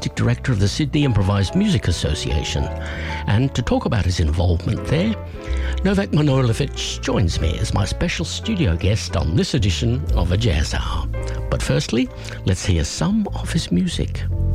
Artistic Director of the Sydney Improvised Music Association. And to talk about his involvement there, Novak Manojlovic joins me as my special studio guest on this edition of A Jazz Hour. But firstly, let's hear some of his music.